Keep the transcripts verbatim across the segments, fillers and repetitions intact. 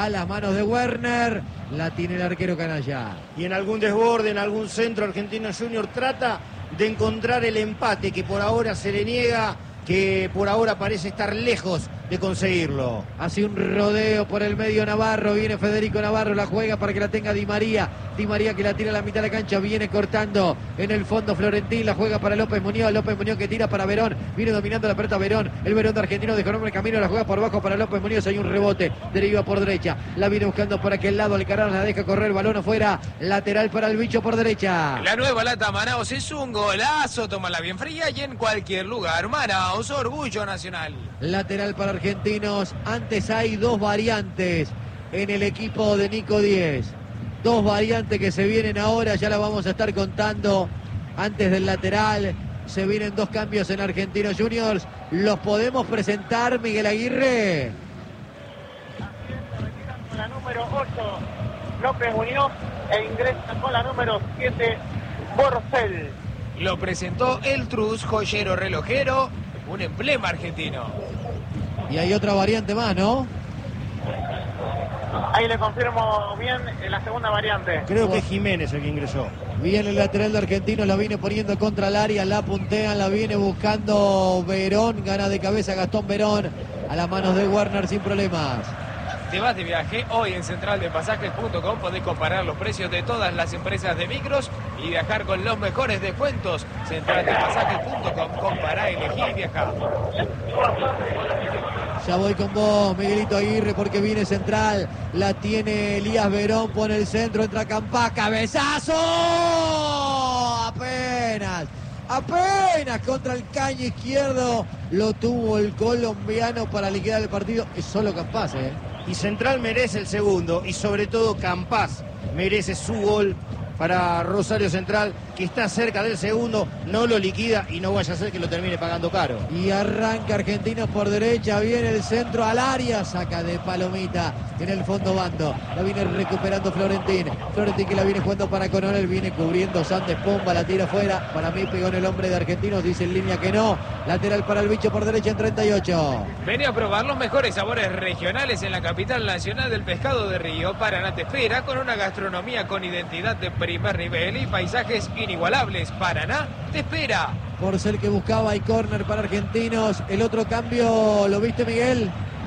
a las manos de Werner. La tiene el arquero canalla. Y en algún desborde, en algún centro, Argentinos Juniors trata de encontrar el empate que por ahora se le niega, que por ahora parece estar lejos de conseguirlo. Hace un rodeo por el medio Navarro, viene Federico Navarro, la juega para que la tenga Di María. Di María que la tira a la mitad de la cancha, viene cortando en el fondo Florentín, la juega para López Muñoz, López Muñoz que tira para Verón, viene dominando la pelota Verón, el Verón de Argentino dejó nombre camino, la juega por bajo para López Muñoz, hay un rebote, deriva por derecha, la viene buscando por aquel lado, Alcaraz la deja correr, balón afuera, lateral para el bicho por derecha. La nueva lata Manaos es un golazo, tómala bien fría y en cualquier lugar. Manaos, orgullo nacional. Lateral para Argentinos, antes hay dos variantes en el equipo de Nico Díez. Dos variantes que se vienen ahora, ya la vamos a estar contando antes del lateral. Se vienen dos cambios en Argentinos Juniors. ¿Los podemos presentar, Miguel Aguirre? Con la número ocho, López Muñoz, e ingresa con la número siete, Borcel. Lo presentó el Truz, joyero relojero, un emblema argentino. Y hay otra variante más, ¿no? Ahí le confirmo bien la segunda variante. Creo que es Jiménez el que ingresó. Viene el lateral de Argentinos, la viene poniendo contra el área, la puntean, la viene buscando Verón, gana de cabeza Gastón Verón, a las manos de Werner sin problemas. Te vas de viaje, hoy en central de pasajes punto com podés comparar los precios de todas las empresas de micros y viajar con los mejores descuentos. central de pasajes punto com, compará, elegí y viajá. Ya voy con vos, Miguelito Aguirre, porque viene central. La tiene Elías Verón, pone el centro, entra Campá, cabezazo. Apenas, apenas contra el caño izquierdo. Lo tuvo el colombiano para liquidar el partido. Es solo Campás, ¿eh? Y Central merece el segundo, y sobre todo Campás merece su gol para Rosario Central, que está cerca del segundo, no lo liquida y no vaya a ser que lo termine pagando caro. Y arranca Argentinos por derecha, viene el centro al área, saca de palomita en el fondo bando, la viene recuperando Florentín, Florentín que la viene jugando para Coronel, viene cubriendo Sandes, Pomba, la tira afuera, para mí pegó en el hombre de Argentinos, dice en línea que no, lateral para el bicho por derecha en treinta y ocho. Vení a probar los mejores sabores regionales en la capital nacional del pescado de Río. Paraná te espera con una gastronomía con identidad de primer nivel y paisajes inigualables. Paraná te espera. Por ser que buscaba y córner para Argentinos. El otro cambio, ¿lo viste, Miguel?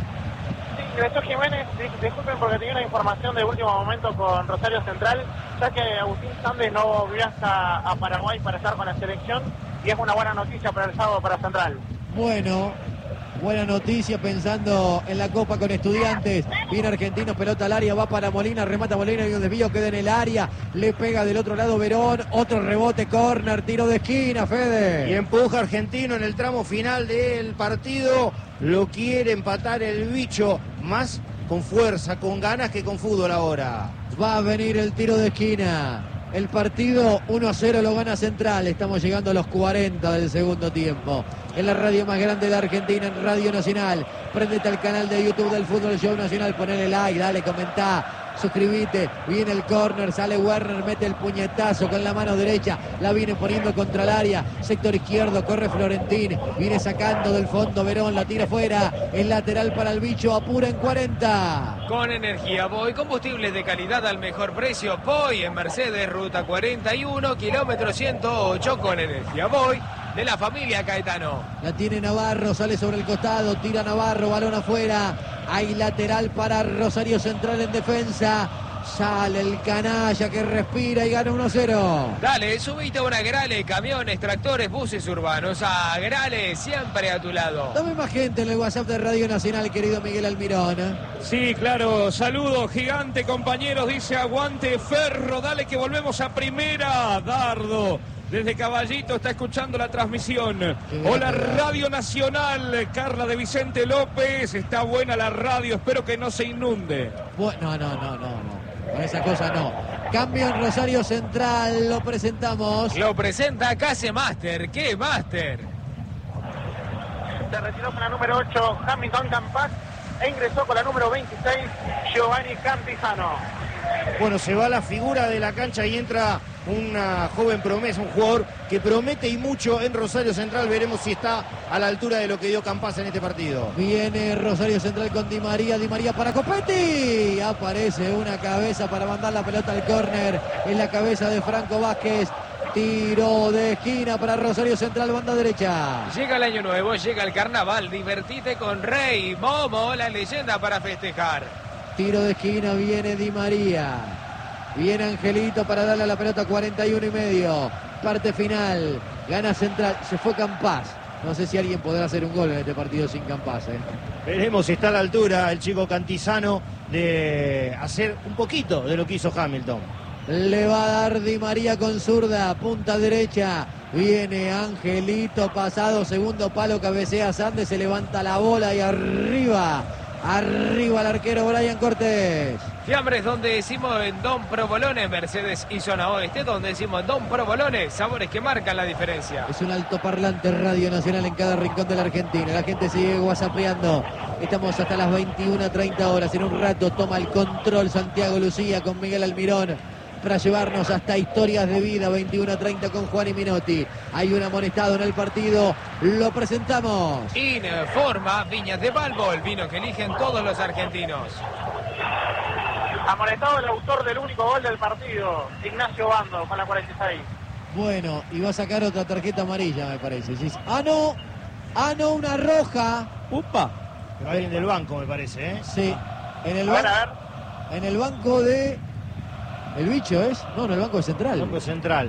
Sí, ingresó Jiménez. Disculpen porque tenía una información de último momento con Rosario Central, ya que Agustín Sandes no viaja a Paraguay para estar con la selección y es una buena noticia para el sábado para Central. Bueno, buena noticia pensando en la Copa con Estudiantes. Viene Argentinos, pelota al área, va para Molina, remata Molina, y un desvío, queda en el área, le pega del otro lado Verón, otro rebote, córner, tiro de esquina, Fede. Y empuja Argentino en el tramo final del partido, lo quiere empatar el bicho, más con fuerza, con ganas que con fútbol ahora. Va a venir el tiro de esquina. El partido uno a cero lo gana Central. Estamos llegando a los cuarenta del segundo tiempo. En la radio más grande de la Argentina, en Radio Nacional. Prendete al canal de YouTube del Fútbol Show Nacional. Ponele like, dale, comentá, suscribite. Viene el córner, sale Werner, mete el puñetazo con la mano derecha. La viene poniendo contra el área. Sector izquierdo, corre Florentín. Viene sacando del fondo Verón, la tira fuera. El lateral para el bicho, apura en cuarenta. Con energía Boy, combustibles de calidad al mejor precio. Boy en Mercedes, ruta cuarenta y uno, kilómetro ciento ocho. Con energía Boy, de la familia Caetano. La tiene Navarro, sale sobre el costado, tira Navarro, balón afuera. Hay lateral para Rosario Central en defensa. Sale el canalla que respira y gana uno a cero. Dale, subite a una Grale, camiones, tractores, buses urbanos. A Grale, siempre a tu lado. Dame más gente en el WhatsApp de Radio Nacional, querido Miguel Almirón. Sí, claro, saludos, gigante, compañeros, dice aguante Ferro, dale que volvemos a primera. Dardo, desde Caballito, está escuchando la transmisión. Hola, Radio Nacional, Carla de Vicente López, está buena la radio, espero que no se inunde. Bueno, no, no, no, no. Con esa cosa no. Cambio en Rosario Central, lo presentamos. Lo presenta Case Master. ¿Qué Master? Se retiró con la número ocho, Hamilton Campás, e ingresó con la número veintiséis, Giovanni Cantizano. Bueno, se va la figura de la cancha y entra una joven promesa, un jugador que promete y mucho en Rosario Central. Veremos si está a la altura de lo que dio Campás en este partido. Viene Rosario Central con Di María, Di María para Copetti. Aparece una cabeza para mandar la pelota al córner. En la cabeza de Franco Vázquez. Tiro de esquina para Rosario Central, banda derecha. Llega el año nuevo, llega el carnaval. Divertite con Rey Momo, la leyenda para festejar. Tiro de esquina, viene Di María. Viene Angelito para darle a la pelota, cuarenta y uno y medio. Parte final. Gana Central. Se fue Campás. No sé si alguien podrá hacer un gol en este partido sin Campás, ¿eh? Veremos si está a la altura el chico Cantizano de hacer un poquito de lo que hizo Hamilton. Le va a dar Di María con zurda. Punta derecha. Viene Angelito pasado. Segundo palo, cabecea Sandes. Se levanta la bola y arriba. Arriba el arquero Brian Cortés. Fiambres, donde decimos en Don Provolone, Mercedes y Zona Oeste, donde decimos en Don Provolone, sabores que marcan la diferencia. Es un altoparlante Radio Nacional en cada rincón de la Argentina. La gente sigue whatsappeando. Estamos hasta las veintiuna treinta horas. En un rato toma el control Santiago Lucía con Miguel Almirón para llevarnos hasta historias de vida. Veintiuna treinta con Juan y Minotti. Hay un amonestado en el partido. Lo presentamos. Informa Viñas de Balbo, el vino que eligen todos los argentinos. Amonestado el autor del único gol del partido, Ignacio Bando, con la cuarenta y seis. Bueno, y va a sacar otra tarjeta amarilla, me parece. ¿Sí? Ah, no. Ah, no, una roja. ¡Upa! Pero alguien del banco, me parece, ¿eh? Sí. En el, A ver, ban- a ver. en el banco de... ¿El bicho es? No, en el banco central. Banco central.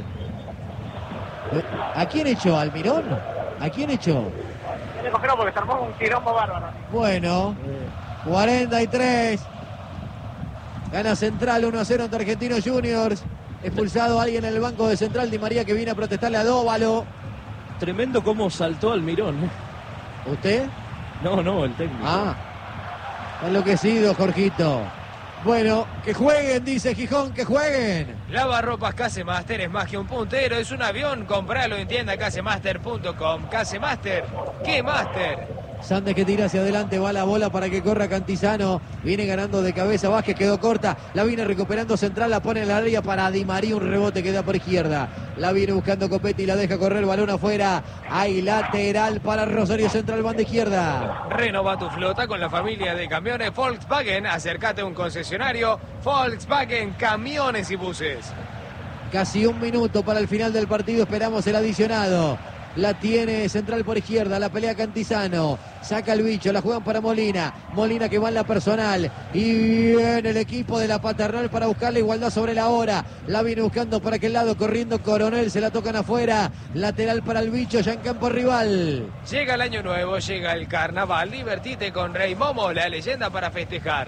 ¿A quién echó? ¿Almirón? ¿A quién echó? Dijo que no, porque se armó un quilombo bárbaro. Bueno, cuarenta y tres. Gana Central uno a cero ante Argentinos Juniors. Expulsado alguien en el banco de Central, Di María, que viene a protestarle a Dóvalo. Tremendo cómo saltó Almirón, ¿eh? ¿Usted? No, no, el técnico. Ah, enloquecido, Jorgito. Bueno, que jueguen, dice Gijón, que jueguen. Lavarropas Casemaster es más que un puntero, es un avión. Compralo en tienda casemaster punto com. Casemaster, ¿qué Master? Sandes que tira hacia adelante, va la bola para que corra Cantizano. Viene ganando de cabeza, Vázquez quedó corta. La viene recuperando Central, la pone en la área para Di María, un rebote que da por izquierda. La viene buscando Copetti y la deja correr, el balón afuera. Hay lateral para Rosario Central, banda izquierda. Renova tu flota con la familia de camiones Volkswagen. Acércate a un concesionario Volkswagen Camiones y Buses. Casi un minuto para el final del partido, esperamos el adicionado. La tiene Central por izquierda, la pelea Cantizano, saca el bicho, la juegan para Molina, Molina que va en la personal, y viene el equipo de la Paternal para buscar la igualdad sobre la hora, la viene buscando por aquel lado, corriendo Coronel, se la tocan afuera, lateral para el bicho, ya en campo rival. Llega el año nuevo, llega el carnaval, divertite con Rey Momo, la leyenda para festejar.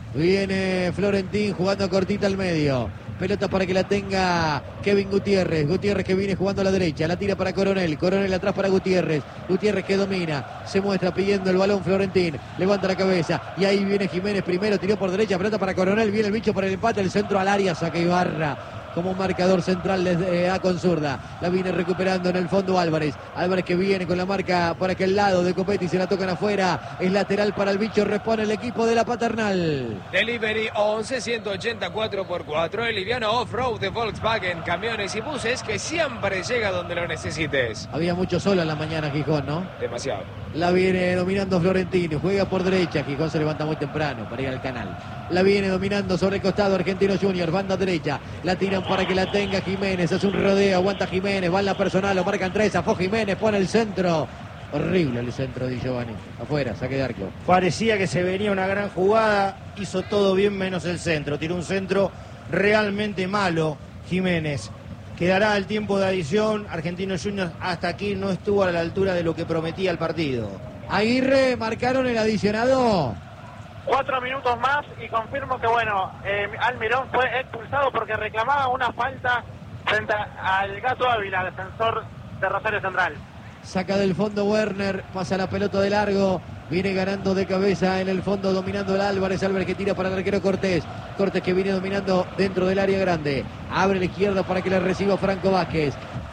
Viene Florentín jugando cortita al medio. Pelota para que la tenga Kevin Gutiérrez. Gutiérrez que viene jugando a la derecha. La tira para Coronel. Coronel atrás para Gutiérrez. Gutiérrez que domina. Se muestra pidiendo el balón Florentín. Levanta la cabeza. Y ahí viene Jiménez primero. Tiró por derecha. Pelota para Coronel. Viene el bicho por el empate. El centro al área. Saca Ibarra como un marcador central desde A con zurda. La viene recuperando en el fondo Álvarez. Álvarez que viene con la marca por aquel lado de Copetti. Se la tocan afuera. Es lateral para el bicho. Repone el equipo de la Paternal. Delivery once ciento ochenta cuatro por cuatro. El liviano off-road de Volkswagen Camiones y Buses que siempre llega donde lo necesites. Había mucho sol en la mañana Gijón, ¿no? Demasiado. La viene dominando Florentino, juega por derecha, Gijón se levanta muy temprano para ir al canal. La viene dominando sobre el costado Argentinos Juniors, banda derecha, la tiran para que la tenga Jiménez, hace un rodeo, aguanta Jiménez, va en la personal, lo marcan tres, afó Jiménez, pone el centro. Horrible el centro de Giovanni, afuera, saque de arco. Parecía que se venía una gran jugada, hizo todo bien menos el centro, tiró un centro realmente malo Jiménez. Quedará el tiempo de adición. Argentinos Juniors hasta aquí no estuvo a la altura de lo que prometía el partido. Aguirre, marcaron el adicionado. Cuatro minutos más y confirmo que, bueno, eh, Almirón fue expulsado porque reclamaba una falta frente al Gato Ávila, defensor de Rosario Central. Saca del fondo Werner, pasa la pelota de largo, viene ganando de cabeza en el fondo, dominando el Álvarez, Álvarez que tira para el arquero Cortés, Cortés que viene dominando dentro del área grande, abre la izquierda para que la reciba Franco Vázquez,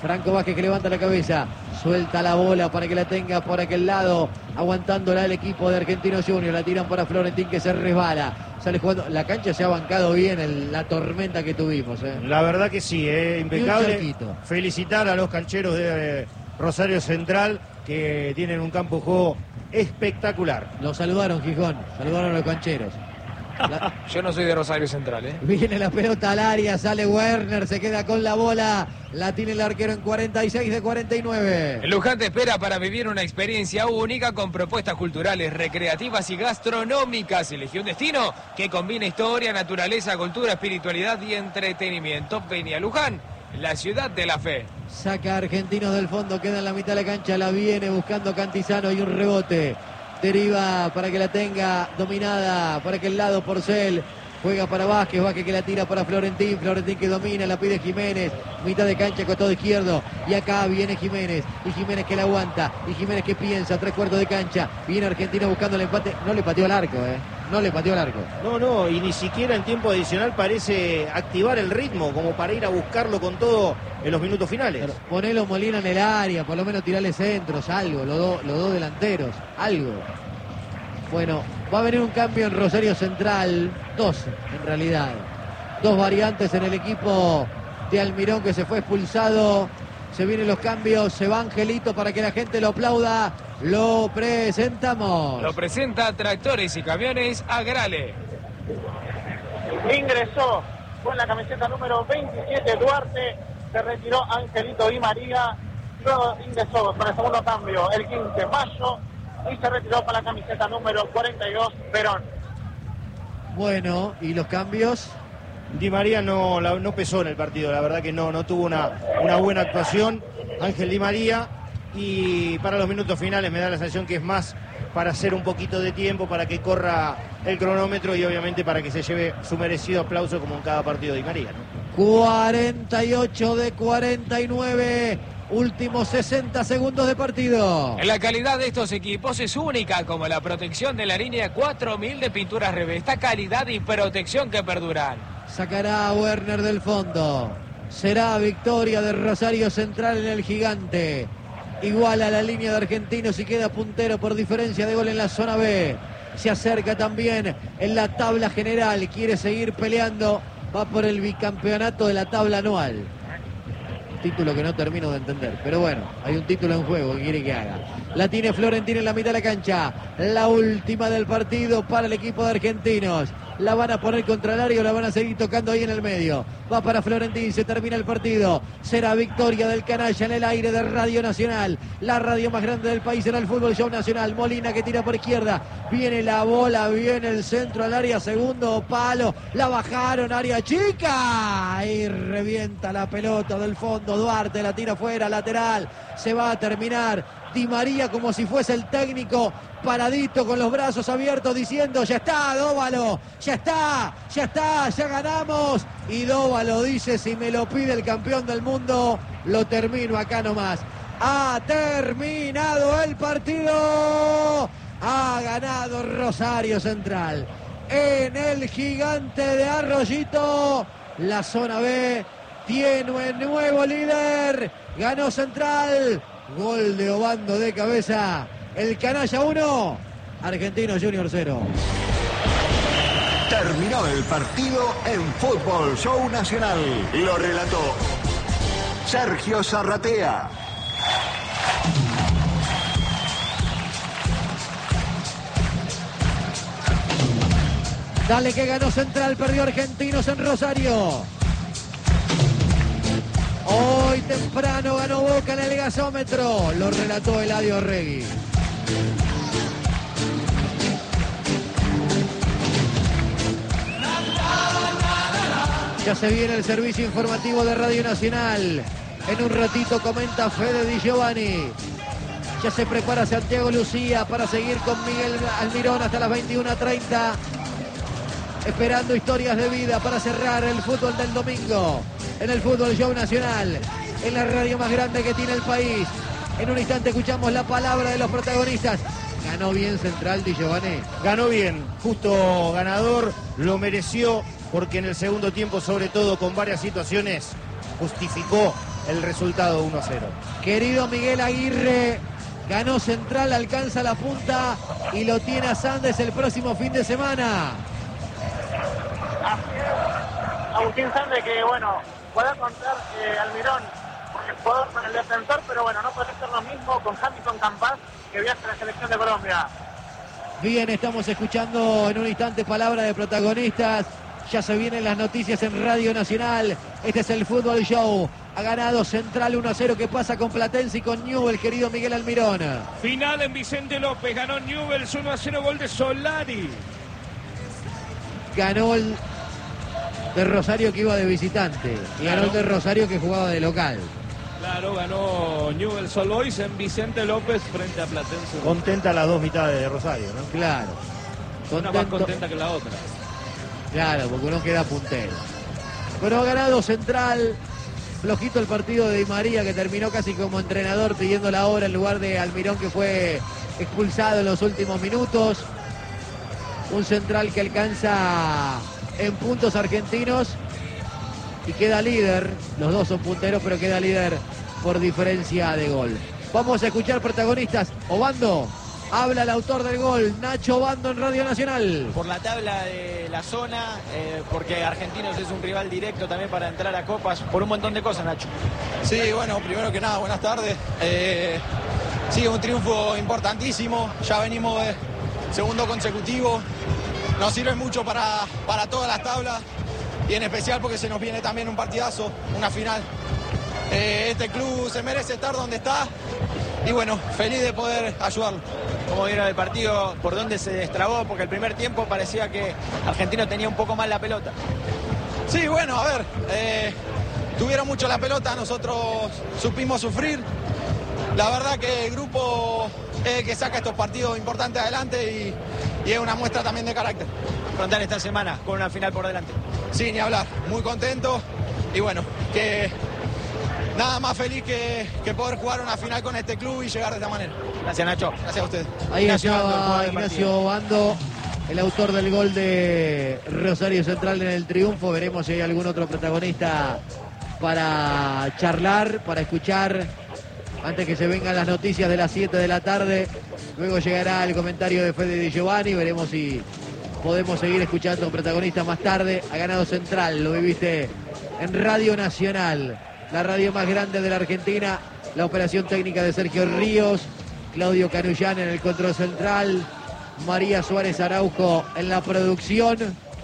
Franco Vázquez que levanta la cabeza, suelta la bola para que la tenga por aquel lado, aguantándola el equipo de Argentinos Juniors, la tiran para Florentín que se resbala, sale jugando, la cancha se ha bancado bien el, la tormenta que tuvimos. ¿eh? La verdad que sí, eh, impecable. Felicitar a los cancheros de eh, Rosario Central que tienen un campo de juego espectacular. Lo saludaron, Gijón, saludaron a los cancheros. La... Yo no soy de Rosario Central, ¿eh? Viene la pelota al área, sale Werner, se queda con la bola, la tiene el arquero en cuarenta y seis de cuarenta y nueve. El Luján te espera para vivir una experiencia única con propuestas culturales, recreativas y gastronómicas. Elegí un destino que combina historia, naturaleza, cultura, espiritualidad y entretenimiento. Vení a Luján, la ciudad de la fe. Saca Argentinos del fondo, queda en la mitad de la cancha, la viene buscando Cantizano y un rebote. Deriva para que la tenga dominada para aquel lado Porcel. Juega para Vázquez, Vázquez que la tira para Florentín. Florentín que domina, la pide Jiménez. Mitad de cancha, costado izquierdo. Y acá viene Jiménez. Y Jiménez que la aguanta. Y Jiménez que piensa, tres cuartos de cancha. Viene Argentina buscando el empate. No le pateó al arco, ¿eh? No le pateó al arco. No, no, y ni siquiera en tiempo adicional parece activar el ritmo como para ir a buscarlo con todo en los minutos finales. Pero ponelo Molina en el área, por lo menos tirarle centros, algo, los, do, los dos delanteros, algo. Bueno, va a venir un cambio en Rosario Central, dos en realidad. Dos variantes en el equipo de Almirón que se fue expulsado. Se vienen los cambios, se va Angelito para que la gente lo aplauda. Lo presentamos. Lo presenta Tractores y Camiones Agrale. Ingresó con la camiseta número veintisiete Duarte, se retiró Angelito Di María, luego ingresó con el segundo cambio el quince Mayo y se retiró para la camiseta número cuarenta y dos Verón. Bueno, ¿y los cambios? Di María no, la, no pesó en el partido, la verdad que no, no tuvo una, una buena actuación Ángel Di María, y para los minutos finales me da la sensación que es más para hacer un poquito de tiempo, para que corra el cronómetro y obviamente para que se lleve su merecido aplauso como en cada partido de Di María, ¿no? cuarenta y ocho de cuarenta y nueve, últimos sesenta segundos de partido. La calidad de estos equipos es única, como la protección de la línea cuatro mil de pinturas Revesta, calidad y protección que perduran. Sacará a Werner del fondo. Será victoria de Rosario Central en el Gigante. Igual a la línea de Argentinos y queda puntero por diferencia de gol en la zona B. Se acerca también en la tabla general. Quiere seguir peleando. Va por el bicampeonato de la tabla anual. Título que no termino de entender. Pero bueno, hay un título en juego que quiere que haga. La tiene Florentín en la mitad de la cancha. La última del partido para el equipo de Argentinos. La van a poner contra el área o la van a seguir tocando ahí en el medio. Va para Florentín, se termina el partido. Será victoria del canalla en el aire de Radio Nacional. La radio más grande del país en el Fútbol Show Nacional. Molina que tira por izquierda. Viene la bola, viene el centro al área, segundo palo. La bajaron, área chica. Y revienta la pelota del fondo. Duarte la tira fuera, lateral. Se va a terminar. Di María como si fuese el técnico, paradito con los brazos abiertos diciendo: ya está, Dóvalo, ya está, ya está, ya ganamos. Y Dóvalo dice: si me lo pide el campeón del mundo, lo termino acá nomás. Ha terminado el partido. Ha ganado Rosario Central en el Gigante de Arroyito. La zona B tiene un nuevo líder. Ganó Central. Gol de Obando de cabeza. El canalla uno, Argentinos Junior cero. Terminó el partido en Fútbol Show Nacional. Lo relató Sergio Zarratea. Dale que ganó Central, perdió Argentinos en Rosario. Hoy temprano ganó Boca en el gasómetro. Lo relató Eladio Regui. Ya se viene el servicio informativo de Radio Nacional. En un ratito comenta Fede Di Giovanni. Ya se prepara Santiago Lucía para seguir con Miguel Almirón hasta las veintiuna treinta. Esperando historias de vida para cerrar el fútbol del domingo. En el Fútbol Show Nacional, en la radio más grande que tiene el país. En un instante escuchamos la palabra de los protagonistas. Ganó bien Central, Di Giovanni. Ganó bien, justo ganador, lo mereció, porque en el segundo tiempo, sobre todo con varias situaciones, justificó el resultado uno a cero. Querido Miguel Aguirre, ganó Central, alcanza la punta y lo tiene a Sandes el próximo fin de semana. Así es. Agustín Sandes, que bueno, puede contar eh, Almirón con el jugador, con el defensor, pero bueno, no puede ser lo mismo con Hamilton Campas, que viaja a la selección de Colombia. Bien, estamos escuchando en un instante palabra de protagonistas. Ya se vienen las noticias en Radio Nacional. Este es el Fútbol Show. Ha ganado Central uno a cero. ¿Qué pasa con Platense y con Newell's, querido Miguel Almirón? Final en Vicente López. Ganó Newell's uno a cero, gol de Solari. Ganó el de Rosario, que iba de visitante. Y ganó Claro. el de Rosario, que jugaba de local. Claro, ganó Newell's Old Boys en Vicente López frente a Platense. Contenta las dos mitades de Rosario, ¿no? Claro. Una más Contento. contenta que la otra. Claro, porque uno queda puntero. Pero ha ganado Central. Flojito el partido de Di María, que terminó casi como entrenador pidiendo la hora en lugar de Almirón, que fue expulsado en los últimos minutos. Un Central que alcanza en puntos argentinos y queda líder. Los dos son punteros, pero queda líder por diferencia de gol. Vamos a escuchar protagonistas. Obando, habla el autor del gol, Nacho Obando, en Radio Nacional. Por la tabla de la zona, eh, porque Argentinos es un rival directo también para entrar a copas, por un montón de cosas, Nacho. Sí, bueno, primero que nada, buenas tardes. Eh, sí, un triunfo importantísimo, ya venimos de segundo consecutivo, nos sirve mucho para, para todas las tablas y en especial porque se nos viene también un partidazo, una final. Eh, este club se merece estar donde está y bueno, feliz de poder ayudarlo. ¿Cómo vieron el partido? ¿Por dónde se destrabó? Porque el primer tiempo parecía que Argentino tenía un poco más la pelota. Sí, bueno, a ver, eh, tuvieron mucho la pelota, nosotros supimos sufrir. La verdad que el grupo es el que saca estos partidos importantes adelante y, y es una muestra también de carácter. Afrontar esta semana con una final por delante. Sí, ni hablar, muy contento y bueno, que nada más feliz que, que poder jugar una final con este club y llegar de esta manera. Gracias, Nacho. Gracias a ustedes. Ahí Ignacio Obando, el estaba jugador del Ignacio Obando, el autor del gol de Rosario Central en el triunfo. Veremos si hay algún otro protagonista para charlar, para escuchar, antes que se vengan las noticias de las siete de la tarde. Luego llegará el comentario de Fede Di Giovanni. Veremos si podemos seguir escuchando protagonistas más tarde. Ha ganado Central, lo viviste en Radio Nacional, la radio más grande de la Argentina. La operación técnica de Sergio Ríos, Claudio Canullán en el control central, María Suárez Araujo en la producción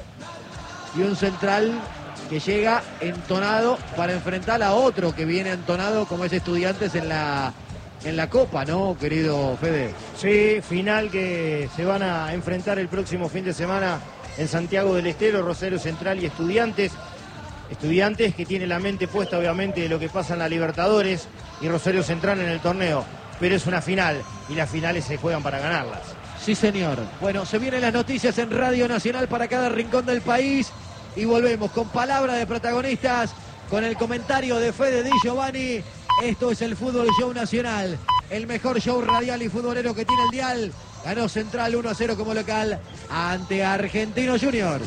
y un Central que llega entonado para enfrentar a otro que viene entonado como es Estudiantes en la, en la Copa, ¿no, querido Fede? Sí, final que se van a enfrentar el próximo fin de semana en Santiago del Estero, Rosario Central y Estudiantes. Estudiantes que tiene la mente puesta obviamente de lo que pasa en la Libertadores y Rosario Central en el torneo, pero es una final y las finales se juegan para ganarlas. Sí, señor. Bueno, se vienen las noticias en Radio Nacional para cada rincón del país y volvemos con palabra de protagonistas, con el comentario de Fede Di Giovanni. Esto es el Fútbol Show Nacional, el mejor show radial y futbolero que tiene el dial. Ganó Central uno a cero como local ante Argentinos Juniors.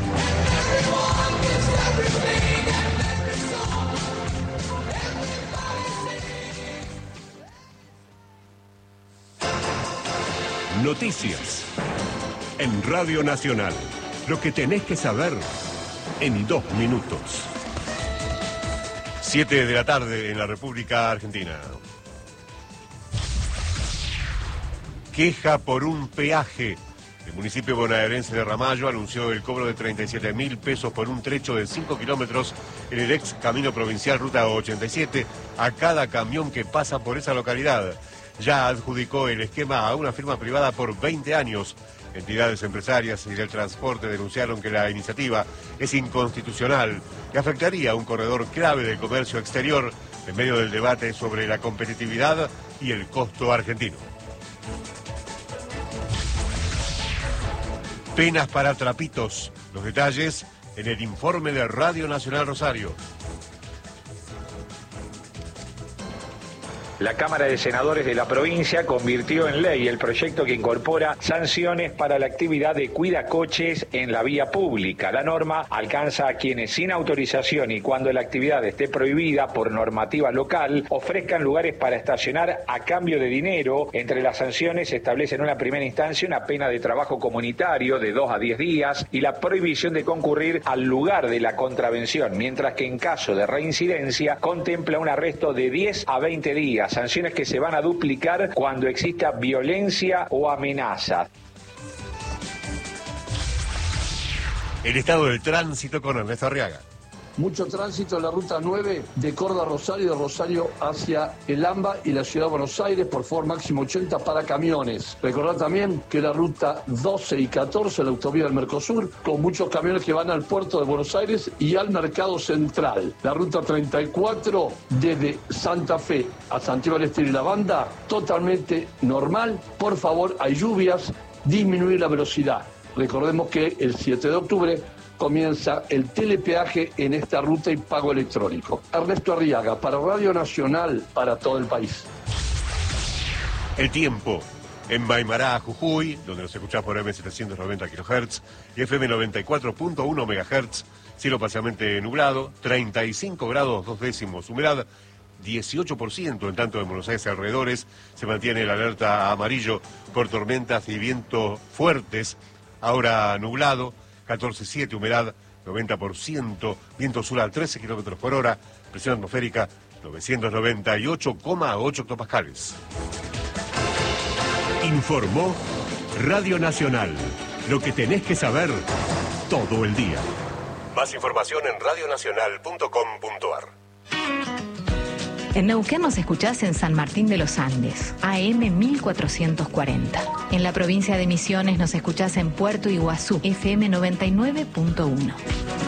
Noticias en Radio Nacional. Lo que tenés que saber en dos minutos. Siete de la tarde en la República Argentina. Queja por un peaje. El municipio bonaerense de Ramallo anunció el cobro de treinta y siete mil pesos por un trecho de cinco kilómetros en el ex camino provincial Ruta ochenta y siete a cada camión que pasa por esa localidad. Ya adjudicó el esquema a una firma privada por veinte años. Entidades empresarias y del transporte denunciaron que la iniciativa es inconstitucional y afectaría a un corredor clave del comercio exterior en medio del debate sobre la competitividad y el costo argentino. Penas para trapitos. Los detalles en el informe de Radio Nacional Rosario. La Cámara de Senadores de la provincia convirtió en ley el proyecto que incorpora sanciones para la actividad de cuidacoches en la vía pública. La norma alcanza a quienes sin autorización y cuando la actividad esté prohibida por normativa local ofrezcan lugares para estacionar a cambio de dinero. Entre las sanciones se establece en una primera instancia una pena de trabajo comunitario de dos a diez días y la prohibición de concurrir al lugar de la contravención, mientras que en caso de reincidencia contempla un arresto de diez a veinte días. Sanciones que se van a duplicar cuando exista violencia o amenaza. El estado del tránsito con Ernesto Arriaga. Mucho tránsito en la ruta nueve de Córdoba a Rosario, de Rosario hacia el AMBA y la ciudad de Buenos Aires, por favor máximo ochenta para camiones. Recordad también que la ruta doce y catorce, la autovía del Mercosur, con muchos camiones que van al puerto de Buenos Aires y al mercado central. La ruta treinta y cuatro desde Santa Fe a Santiago del Estero y la Banda, totalmente normal. Por favor, hay lluvias, disminuir la velocidad. Recordemos que el siete de octubre comienza el telepeaje en esta ruta y pago electrónico. Ernesto Arriaga, para Radio Nacional, para todo el país. El tiempo en Maimará, Jujuy, donde nos escuchás por eme setecientos noventa kilohertz y efe eme noventa y cuatro punto uno megahertz, cielo parcialmente nublado, treinta y cinco grados dos décimos, humedad dieciocho por ciento, en tanto en Buenos Aires y alrededores se mantiene la alerta amarillo por tormentas y vientos fuertes, ahora nublado, catorce punto siete, humedad noventa por ciento, viento sur a trece kilómetros por hora, presión atmosférica novecientos noventa y ocho coma ocho hectopascales. Informó Radio Nacional. Lo que tenés que saber todo el día. Más información en radio nacional punto com punto ar. En Neuquén nos escuchás en San Martín de los Andes, A M mil cuatrocientos cuarenta. En la provincia de Misiones nos escuchás en Puerto Iguazú, efe eme noventa y nueve punto uno.